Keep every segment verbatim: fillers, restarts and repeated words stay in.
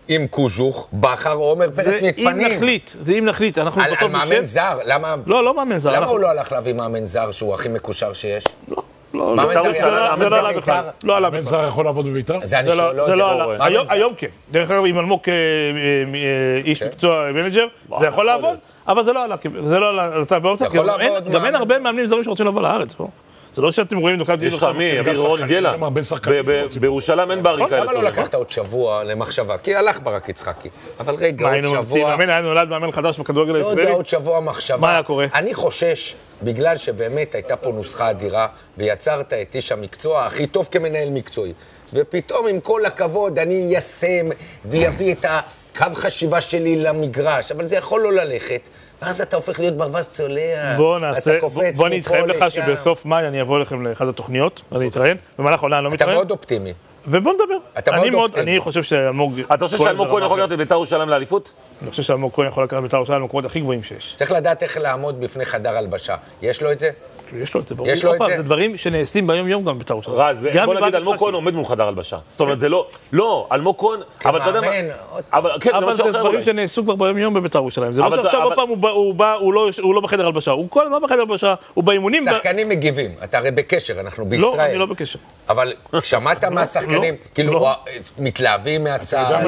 עם קוז'וך, בכר, עומר פרץ מתפנים. זה אם נחליט, זה אם נחליט. על מאמן זר, למה... לא, לא מאמן זר. למה הוא לא הלך להביא מאמן זר שהוא הכי מקושר שיש? לא. לא, מאמן זר לא עלה בכלל. לא עלה בכלל. מאמן זר יכול לעבוד בבית"ר? זה אני לא זה לא עלה. היום כן. דרך אגב, עם אלמוג איש מקצוע מנג'ר, זה יכול לעבוד, אבל זה לא עלה. זה לא עלה. גם אין הרבה מאמנים זרים שרוצים לבוא לארץ פה. זה לא שאתם רואים... יש לך מי? אביר רון גלה. בירושלים אין בערים כאלה. למה לא לקחת עוד שבוע למחשבה? כי הלך ברק יצחקי. אבל רגע, עוד שבוע... היה נולד מאמן חדש בכדורגל הישראלי. לא יודע, עוד שבוע מחשבה. מה היה קורה? אני חושש, בגלל שבאמת הייתה פה נוסחה אדירה, ויצרת את איש המקצוע הכי טוב כמנהל מקצועי. ופתאום, עם כל הכבוד, אני איישם ויביא את הקו חשיבה שלי למגרש. אבל זה יכול לא ללכת. ואז אתה הופך להיות ברווז צולע, אתה קופץ בוא נתחייב לך שבסוף מאי אני אבוא לכם לאחד התוכניות, אני אתראיין, במהלך עונה אני לא מתראיין. אתה מאוד אופטימי. ובוא נדבר. אתה מאוד אופטימי. אני חושב שאלמוג... אתה חושב שאלמוג כהן יכול לקחת את בית"ר ירושלים לאליפות? אני חושב שאלמוג כהן יכול לקחת את בית"ר ירושלים למקומות הכי גבוהים שיש. צריך לדעת איך לעמוד בפני חדר הלבשה. יש לו את זה? יש לו את זה, ברור. יש לו את זה? זה דברים שנעשים ביום-יום גם בית"ר ירושלים. רז, בוא נגיד, אלמוג כהן עומד מול חדר הלבשה. זאת אומרת, זה לא... לא, אלמוג כהן... אבל אתה יודע מה... אבל זה דברים שנעשו כבר ביום-יום בבית"ר ירושלים. זה לא שעכשיו עוד פעם הוא בא, הוא לא בחדר הלבשה. הוא כל הזמן בחדר הלבשה, הוא באימונים... שחקנים מגיבים. אתה הרי בקשר, אנחנו בישראל. לא, אני לא בקשר. אבל שמעת מהשחקנים, כאילו, מתלהבים מהצעה.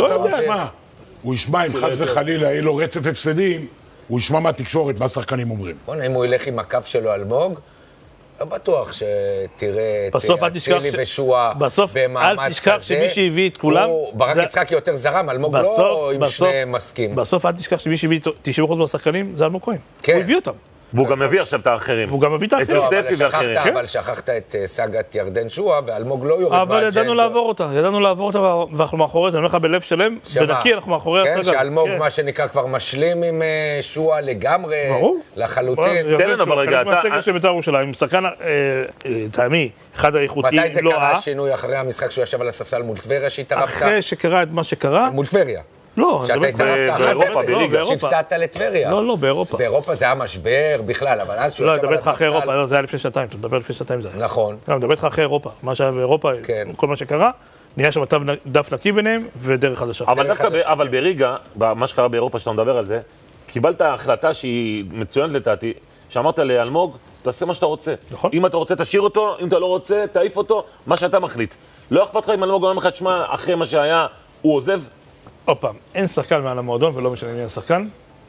הוא ישמע, אם חס וחלילה, יהיה לו רצף הפסדים, הוא ישמע מהתקשורת, מה השחקנים אומרים. בוא, אם הוא ילך עם הקו שלו אלמוג, לא בטוח שתראה את אצילי ושועה במעמד כזה. אל תשכח שמי שהביא את כולם... ברק יצחקי יותר זרם, אלמוג לא עם שני מסכים. בסוף אל תשכח שמי שהביא תשעים אחוז מהשחקנים זה אלמוג כהן. הוא הביא אותם. והוא גם מביא עכשיו את האחרים. והוא גם מביא את האחרים. את יוספי ואחרים. אבל שכחת את סגת ירדן שועה, ואלמוג לא יורד אבל ידענו לעבור אותה, ידענו לעבור אותה, ואנחנו מאחורי זה, אני אומר לך בלב שלם, בנקי אנחנו מאחורי הסגת. כן, שאלמוג מה שנקרא כבר משלים עם שועה לגמרי, לחלוטין. תן לנו אבל רגע, אתה... מהסגל של בית"ר ירושלים, שחקן, טעמי, אחד האיכותי, מתי זה קרה השינוי אחרי המשחק שהוא ישב על הספסל מול טבריה שהתערבת? אחרי שקרה את מה שקרה. מול טבריה. לא, שאתה התערבת באירופה, בליגה. שהפסדת לטבריה. לא, לא, באירופה. באירופה זה היה משבר בכלל, אבל אז שהוא לא, ישב על מדבר איתך אחרי הספסל... אירופה, זה היה לפני שנתיים, אתה מדבר לפני שנתיים זה היה. נכון. לא, מדבר איתך אחרי אירופה, מה שהיה באירופה, כל מה שקרה, נהיה שם דף נקי ביניהם ודרך חדשה. אבל בריגה, מה שקרה באירופה שאתה מדבר על זה, קיבלת החלטה שהיא מצוינת לדעתי, שאמרת לאלמוג, תעשה מה שאתה רוצה. אם אתה רוצה, תשאיר אותו, אם אתה לא רוצה, תעיף אותו, מה שאתה מחליט. לא אכפת לך אם אלמוג אומר לך, תשמע, אחרי מה שהיה, הוא עוזב. עוד פעם, אין שחקן מעל המועדון ולא משנה מי השחקן.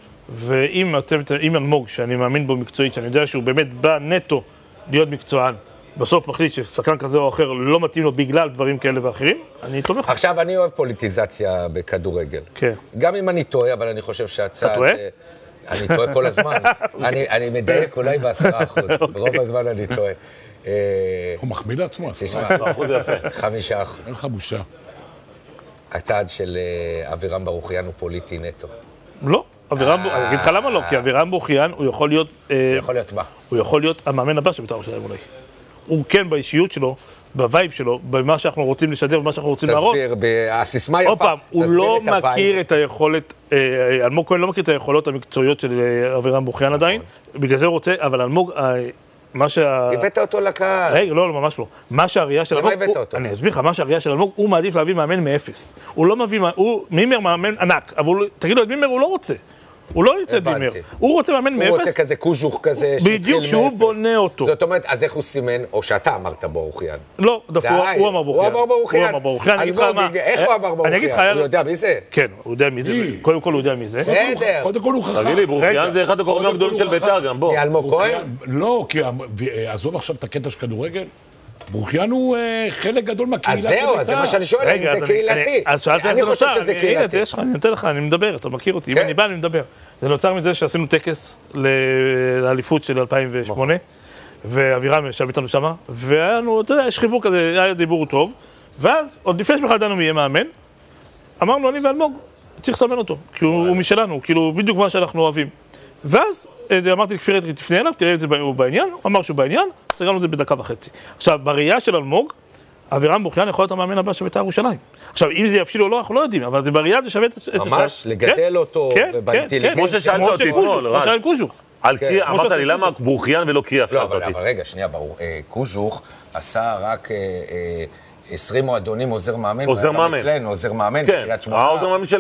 ואם אלמוג, שאני מאמין בו מקצועית, שאני יודע שהוא באמת בא נטו להיות מקצוען, בסוף מחליט ששחקן כזה או אחר לא מתאים לו בגלל דברים כאלה ואחרים, אני תומך. עכשיו, אני אוהב פוליטיזציה בכדורגל. כן. גם אם אני טועה, אבל אני חושב שהצעד... אתה טועה? אני טועה כל הזמן. אני מדייק אולי בעשרה אחוז. ברוב הזמן אני טועה. הוא מחמיא לעצמו, עשרה אחוז זה יפה. חמישה אחוז. אין לך בושה. הצעד של אבירם ברוכיאן הוא פוליטי נטו. לא, אבירם, אני אגיד לך למה לא, כי אבירם ברוכיאן הוא יכול להיות... יכול להיות מה? הוא יכול להיות המאמן הבא של בית"ר ירושלים אולי. הוא כן באישיות שלו, בווייב שלו, במה שאנחנו רוצים לשדר ומה שאנחנו רוצים להראות. תסביר, הסיסמה יפה. עוד פעם, הוא לא מכיר את היכולת, אלמוג כהן לא מכיר את היכולות המקצועיות של אבירם ברוכיאן עדיין, בגלל זה הוא רוצה, אבל אלמוג... מה שה... הבאת אותו לקהל. רגע, לא, לא, ממש לא. מה שהראייה של אלמוג... למה הבאת אותו? אני אסביר לך, מה שהראייה של אלמוג, הוא מעדיף להביא מאמן מאפס. הוא לא מביא... הוא... מימר מאמן ענק, אבל תגיד לו, את מימר הוא לא רוצה. הוא לא יוצא את מימר. הוא רוצה מאמן מאפס. הוא רוצה כזה קוז'וך כזה, בדיוק, שהוא בונה אותו. זאת אומרת, אז איך הוא סימן, או שאתה אמרת ברוכיאן? לא, דווקא הוא אמר ברוכיאן. הוא אמר ברוכיאן. הוא אמר ברוכיאן. אני אגיד לך מה... איך הוא אמר ברוכיאן? הוא יודע מי זה? כן, הוא יודע מי זה. קודם כל הוא יודע מי זה. בסדר. קודם כל הוא חכם. תגיד לי, ברוכיאן זה אחד הכוכבים הגדולים של בית"ר גם, בוא. מאלמוג כהן? לא, כי עזוב עכשיו את הקטע של כדורגל. ברוכיאן הוא חלק גדול מהקהילה של בית"ר. אז זהו, אז זה מה שאני שואל, אם זה קהילתי. אני חושב שזה קהילתי. אני נותן לך, אני מדבר, אתה מכיר אותי. אם אני בא, אני מדבר. זה נוצר מזה שעשינו טקס לאליפות של אלפיים ושמונה, ואבירם ישב איתנו שמה, והיה לנו, אתה יודע, יש חיבור כזה, היה דיבור טוב, ואז, עוד לפני שבכלל ידענו מי יהיה מאמן, אמרנו, אני ואלמוג, צריך לסמן אותו, כי הוא משלנו, כאילו, בדיוק מה שאנחנו אוהבים. ואז, אמרתי לכפיר, תפנה אליו, תראה את זה בעניין, הוא אמר שהוא בעניין, סגרנו את זה בדקה וחצי. עכשיו, בראייה של אלמוג, אבירם ברוכיאן יכול להיות המאמן הבא של בית"ר ירושלים. עכשיו, אם זה יבשיל או לא, אנחנו לא יודעים, אבל זה בראייה זה שווה את... ממש, לגדל אותו ובאינטליגנציה. כמו ששאלת אותי אתמול, רז. כמו קוז'וך. אמרת לי, למה ברוכיאן ולא קריאה? לא, אבל רגע, שנייה, קוז'וך עשה רק עשרים מועדונים עוזר מאמן. עוזר מאמן. אצלנו, עוזר מאמן, בקריית שמונה.